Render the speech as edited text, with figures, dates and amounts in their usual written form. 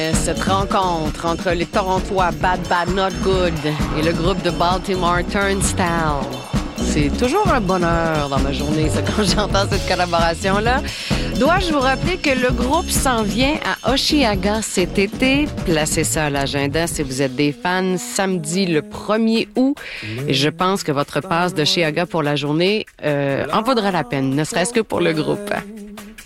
Cette rencontre entre les Torontois Bad Bad Not Good et le groupe de Baltimore Turnstile. C'est toujours un bonheur dans ma journée, ça, quand j'entends cette collaboration-là. Dois-je vous rappeler que le groupe s'en vient à Hochelaga cet été? Placez ça à l'agenda si vous êtes des fans. Samedi, le 1er août. Et je pense que votre passe d'Hochelaga pour la journée en vaudra la peine, ne serait-ce que pour le groupe.